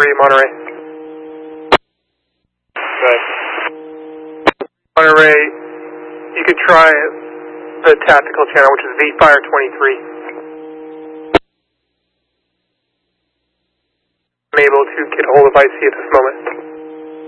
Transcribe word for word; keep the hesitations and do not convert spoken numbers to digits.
three, Monterey. Good. Monterey, you could try the tactical channel, which is V-Fire twenty-three. I'm able to get hold of I C at this moment.